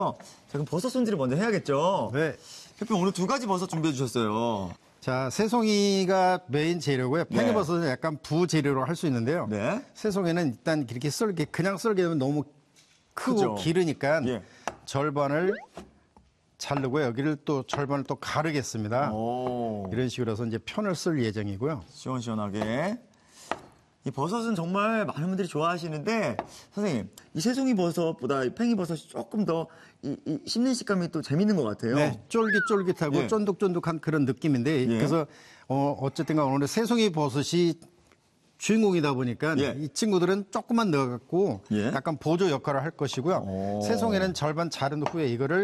자, 그럼 버섯 손질을 먼저 해야겠죠? 네. 셰프 오늘 두 가지 버섯 준비해 주셨어요. 자, 새송이가 메인 재료고요. 팽이버섯은 약간 부재료로 할 수 있는데요. 네. 새송이는 일단 이렇게 썰게, 그냥 썰게 되면 너무 크고 크죠. 기르니까 예. 절반을 자르고 여기를 또 절반을 또 가르겠습니다. 오, 이런 식으로 해서 이제 편을 쓸 예정이고요. 시원시원하게. 이 버섯은 정말 많은 분들이 좋아하시는데, 선생님, 이 새송이 버섯보다 이 팽이버섯이 조금 더 씹는 식감이 또 재밌는 것 같아요. 네, 쫄깃쫄깃하고 예. 쫀득쫀득한 그런 느낌인데, 예. 그래서 어쨌든가 오늘 새송이 버섯이 주인공이다 보니까 예. 이 친구들은 조금만 넣어갖고 예. 약간 보조 역할을 할 것이고요. 오. 새송이는 절반 자른 후에 이거를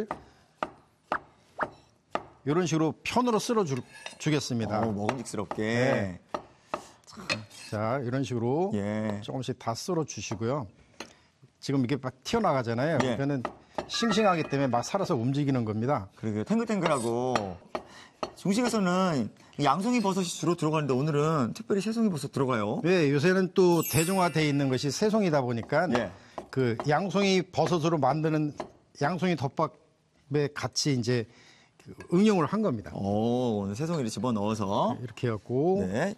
이런 식으로 편으로 쓸어 주겠습니다. 먹음직스럽게. 네. 자, 이런 식으로 예. 조금씩 다 썰어 주시고요. 지금 이게 막 튀어나가잖아요. 예. 이거는 싱싱하기 때문에 막 살아서 움직이는 겁니다. 그러게요. 탱글탱글하고. 중식에서는 양송이 버섯이 주로 들어가는데 오늘은 특별히 새송이 버섯 들어가요. 네, 요새는 또 대중화되어 있는 것이 새송이다 보니까 예. 그 양송이 버섯으로 만드는 양송이 덮밥에 같이 이제 그 응용을 한 겁니다. 오, 오늘 새송이를 집어넣어서. 이렇게 해갖고 네.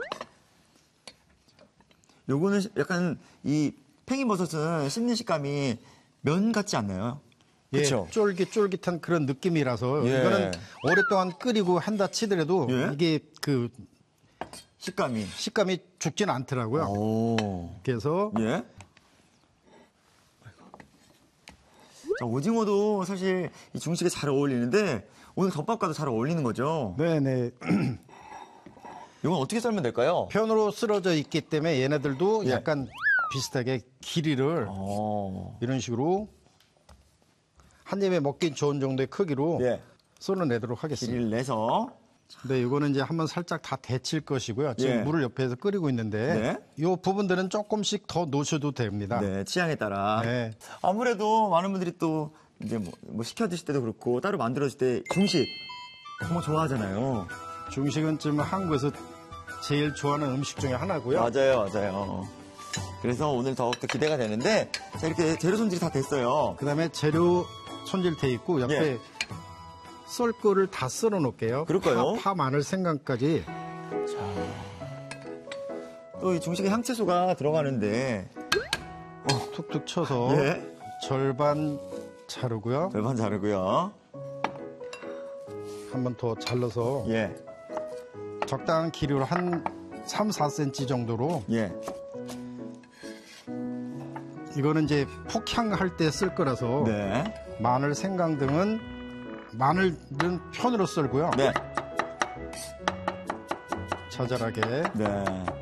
요거는 약간 이 팽이버섯은 씹는 식감이 면 같지 않나요? 예, 그렇죠. 쫄깃쫄깃한 그런 느낌이라서 예. 이거는 오랫동안 끓이고 한다 치더라도 예. 이게 그 식감이. 식감이 죽지는 않더라고요. 오. 그래서 예. 자, 오징어도 사실 이 중식에 잘 어울리는데 오늘 덮밥과도 잘 어울리는 거죠. 네네 이건 어떻게 썰면 될까요? 편으로 쓸어져 있기 때문에 얘네들도 예. 약간 비슷하게 길이를 이런 식으로 한 입에 먹기 좋은 정도의 크기로 예. 썰어내도록 하겠습니다. 길이를 내서. 네, 이거는 이제 한번 살짝 다 데칠 것이고요. 지금 예. 물을 옆에서 끓이고 있는데 이 부분들은 조금씩 더 넣으셔도 됩니다. 네, 취향에 따라. 네. 아무래도 많은 분들이 또 이제 뭐 시켜 드실 때도 그렇고 따로 만들어 줄 때 중식 정말 좋아하잖아요. 중식은 지금 한국에서 제일 좋아하는 음식 중에 하나고요. 맞아요. 그래서 오늘 더욱더 기대가 되는데 자, 이렇게 재료 손질이 다 됐어요. 그다음에 재료 손질돼 있고 옆에 예. 썰 거를 다 썰어 놓을게요. 그럴까요? 파, 마늘, 생강까지. 또 이 중식에 향채소가 들어가는데 툭툭 쳐서 예. 절반 자르고요. 절반 자르고요. 한 번 더 잘라서 예. 적당한 길이로 한 3, 4cm 정도로 예. 이거는 이제 폭향할 때 쓸 거라서 네. 마늘, 생강 등은 마늘은 편으로 썰고요. 네. 자잘하게. 네.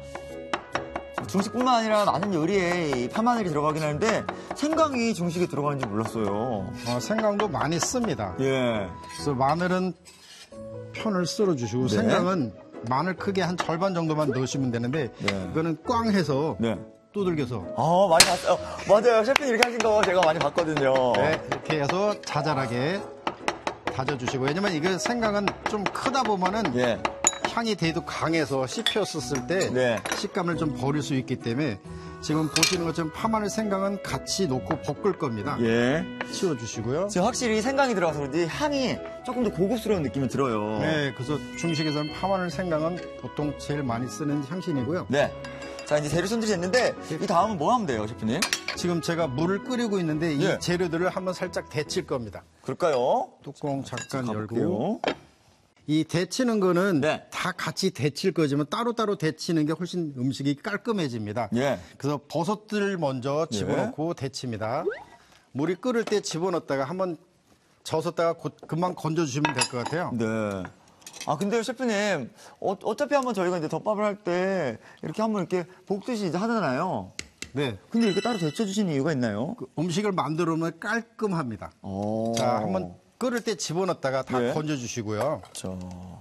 중식뿐만 아니라 많은 요리에 이 파마늘이 들어가긴 하는데 생강이 중식에 들어가는지 몰랐어요. 생강도 많이 씁니다. 예. 그래서 마늘은 편을 썰어주시고 네. 생강은 마늘 크게 한 절반 정도만 넣으시면 되는데 네. 이거는 꽝 해서 네. 두들겨서 많이 봤어요. 맞아요. 셰프님 이렇게 하신 거 제가 많이 봤거든요. 네, 이렇게 해서 자잘하게 다져주시고 왜냐면 이게 생강은 좀 크다 보면은 예. 향이 되도 강해서 씹혔었을 때 네. 식감을 좀 버릴 수 있기 때문에 지금 보시는 것처럼 파마늘 생강은 같이 놓고 볶을 겁니다. 예. 치워주시고요. 지금 확실히 생강이 들어가서 그런지 향이 조금 더 고급스러운 느낌이 들어요. 네, 그래서 중식에서는 파마늘 생강은 보통 제일 많이 쓰는 향신이고요. 네. 자, 이제 재료 손질이 됐는데 이 다음은 뭐 하면 돼요, 셰프님? 지금 제가 물을 끓이고 있는데 예. 이 재료들을 한번 살짝 데칠 겁니다. 그럴까요? 뚜껑 잠깐 열고 가볼게요. 이 데치는 거는 네. 다 같이 데칠 거지만 따로따로 데치는 게 훨씬 음식이 깔끔해집니다. 예. 그래서 버섯들 먼저 집어넣고 데칩니다. 물이 끓을 때 집어넣었다가 한번 젖었다가 금방 건져주시면 될 것 같아요. 네. 아, 근데 셰프님, 어차피 한번 저희가 이제 덮밥을 할 때 이렇게 한번 이렇게 볶듯이 이제 하잖아요. 네. 근데 이렇게 따로 데쳐주시는 이유가 있나요? 그 음식을 만들어 놓으면 깔끔합니다. 자, 한번 끓을 때 집어넣었다가 다 네. 건져주시고요. 그렇죠.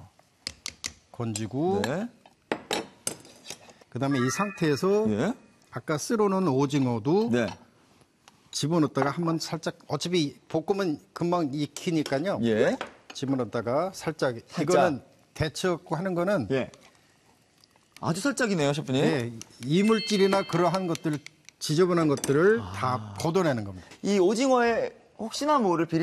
건지고 네. 그다음에 이 상태에서 예. 아까 쓸어놓은 오징어도 네. 집어넣었다가 한번 살짝 어차피 볶으면 금방 익히니까요. 예. 집어넣었다가 살짝. 이거는 데쳐갖고 하는 거는 예. 아주 살짝이네요, 셰프님. 네, 이물질이나 그러한 것들 지저분한 것들을 다 걷어내는 겁니다. 이 오징어에 혹시나 모를